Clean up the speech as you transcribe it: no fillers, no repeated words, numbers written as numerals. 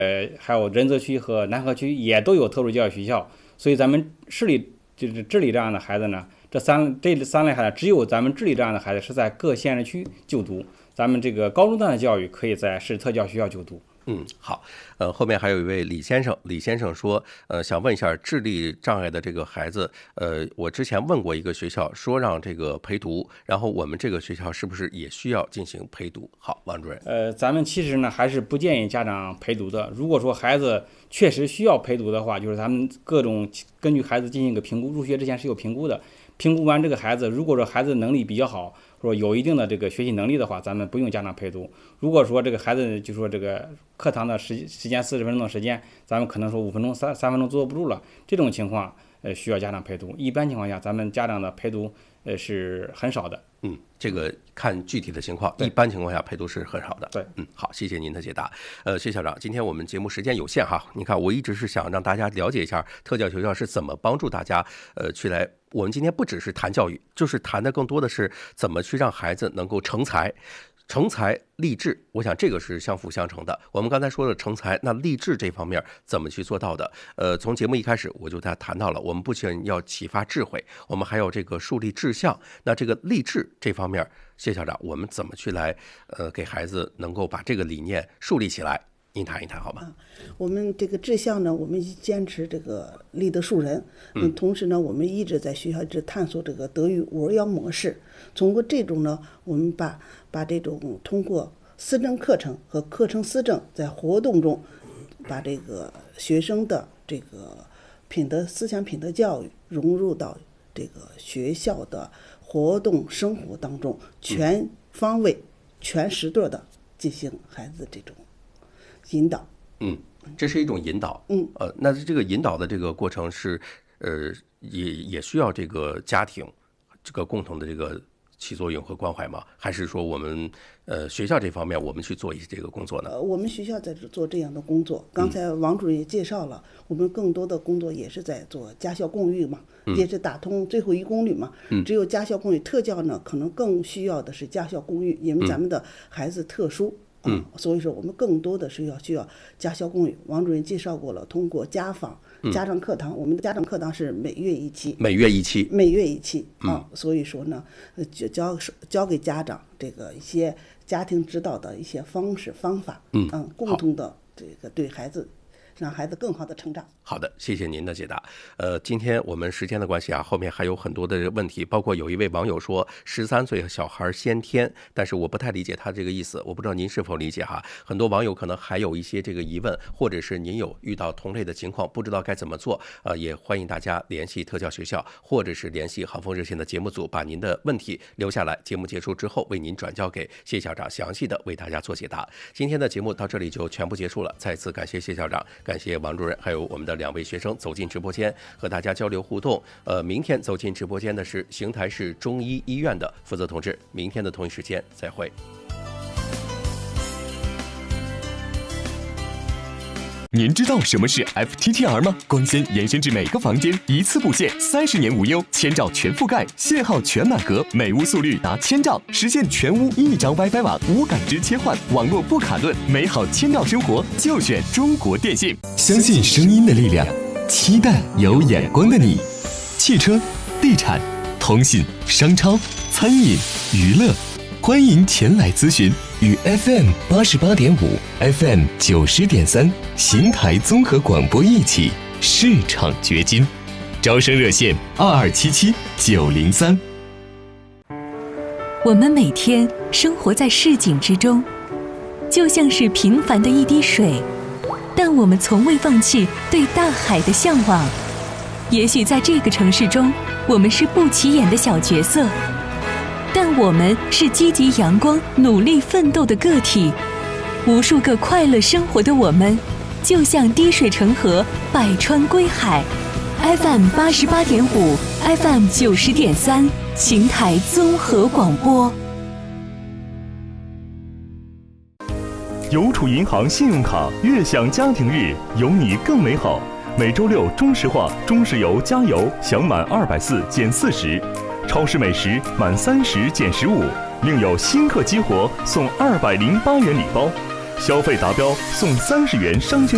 还有仁泽区和南河区也都有特殊教育学校，所以咱们市里就是治理这样的孩子呢，这三类孩子，只有咱们治理这样的孩子是在各县市区就读，咱们这个高中段的教育可以在市特教学校就读。 好，后面还有一位李先生说，想问一下智力障碍的这个孩子，我之前问过一个学校，说让这个陪读，然后我们这个学校是不是也需要进行陪读？好，王主任。 咱们其实呢还是不建议家长陪读的。如果说孩子确实需要陪读的话，就是咱们各种根据孩子进行一个评估，入学之前是有评估的，评估完这个孩子，如果说孩子能力比较好，说有一定的这个学习能力的话，咱们不用家长陪读。如果说这个孩子就说这个课堂的时间40分钟的时间，咱们可能说5分钟、3分钟坐不住了，这种情况需要家长陪读。一般情况下，咱们家长的陪读是很少的。 这个看具体的情况，一般情况下陪读是很少的。 对， 好，谢谢您的解答。谢校长，今天我们节目时间有限哈，你看我一直是想让大家了解一下特教学校是怎么帮助大家去来。我们今天不只是谈教育，就是谈的更多的是怎么去让孩子能够成才立志，我想这个是相辅相成的。我们刚才说的成才，那立志这方面怎么去做到的？从节目一开始我就谈到了，我们不仅要启发智慧，我们还有这个树立志向。那这个立志这方面，谢校长，我们怎么去来给孩子能够把这个理念树立起来？您谈一谈好吗？ 我们这个志向呢，我们坚持这个立德树人。同时呢，我们一直在学校一直探索这个德育521模式。通过这种呢，我们把这种通过思政课程和课程思政，在活动中，把这个学生的这个思想品德教育融入到这个学校的活动生活当中，全方位、全时段的进行孩子这种引导。 这是一种引导。那这个引导的这个过程是，也需要这个家庭这个共同的这个起作用和关怀吗？还是说我们学校这方面我们去做一些这个工作呢？ 我们学校在做这样的工作。刚才王主任也介绍了，我们更多的工作也是在做家校共育嘛，也是打通最后1公里嘛。只有家校共育，特教呢可能更需要的是家校共育，因为咱们的孩子特殊。所以说我们更多的是需要家校共育。王主任介绍过了，通过家访、家长课堂，我们的家长课堂是每月一期，所以说呢，就教给家长这个一些家庭指导的一些方式方法，共同的这个对孩子，让孩子更好的成长。 好的，谢谢您的解答。今天我们时间的关系啊，后面还有很多的问题，包括有一位网友说13岁小孩先天，但是我不太理解他这个意思，我不知道您是否理解哈。很多网友可能还有一些这个疑问，或者是您有遇到同类的情况，不知道该怎么做，也欢迎大家联系特教学校，或者是联系航风热线的节目组，把您的问题留下来，节目结束之后为您转交给谢校长，详细的为大家做解答。今天的节目到这里就全部结束了，再次感谢谢校长，感谢王主任，还有我们的2位学生走进直播间和大家交流互动。明天走进直播间的是邢台市中医医院的负责同志。明天的同一时间再会。 您知道什么是 FTTR 吗？光纤延伸至每个房间，一次布线，30年无忧，1000兆全覆盖，信号全满格，每屋速率达1000兆，实现全屋1张 WiFi 网，无感知切换，网络不卡顿，美好1000兆生活就选中国电信。相信声音的力量，期待有眼光的你。汽车、地产、通信、商超、餐饮、娱乐，欢迎前来咨询。与 FM 88.5、FM 90.3邢台综合广播一起市场掘金，招生热线2277-903。 我们每天生活在市井之中，就像是平凡的一滴水，但我们从未放弃对大海的向往。也许在这个城市中，我们是不起眼的小角色，但我们是积极阳光、努力奋斗的个体。无数个快乐生活的我们，就像滴水成河，百川归海。FM 88.5、FM 90.3，邢台综合广播。 邮储银行信用卡悦享家庭日，有你更美好。每周六中石化、中石油加油享满240减40。超市美食满30减15，另有新客激活送208元礼包，消费达标送30元商圈